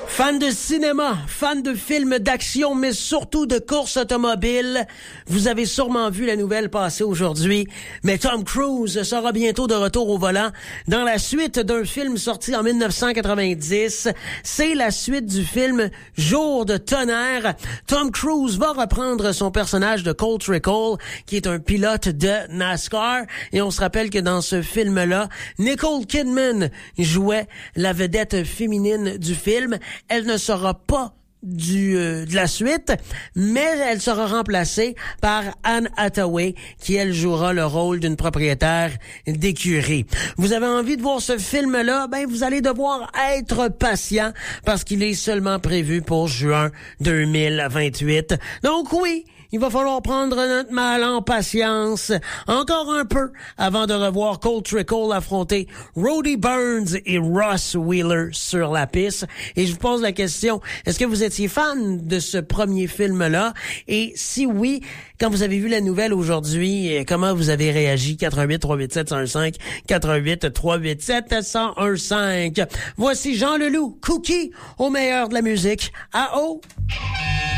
Fan de cinéma, fan de films d'action, mais surtout de course automobile, vous avez sûrement vu la nouvelle passer aujourd'hui, mais Tom Cruise sera bientôt de retour au volant dans la suite d'un film sorti en 1990. C'est la suite du film Jour de tonnerre. Tom Cruise va reprendre son personnage de Colt Trickle, qui est un pilote de NASCAR, et on se rappelle que dans ce film-là, Nicole Kidman jouait la vedette féminine du film. Elle ne sera pas de la suite, mais elle sera remplacée par Anne Hathaway, qui, elle, jouera le rôle d'une propriétaire d'écurie. Vous avez envie de voir ce film-là? Ben, vous allez devoir être patient, parce qu'il est seulement prévu pour juin 2028. Donc oui, il va falloir prendre notre mal en patience encore un peu avant de revoir Colt Trickle affronter Rhodey Burns et Ross Wheeler sur la piste. Et je vous pose la question, est-ce que vous étiez fan de ce premier film-là? Et si oui, quand vous avez vu la nouvelle aujourd'hui, comment vous avez réagi? 88-387-115, 88-387-1015. Voici Jean Leloup, Cookie, au meilleur de la musique. Ah oh!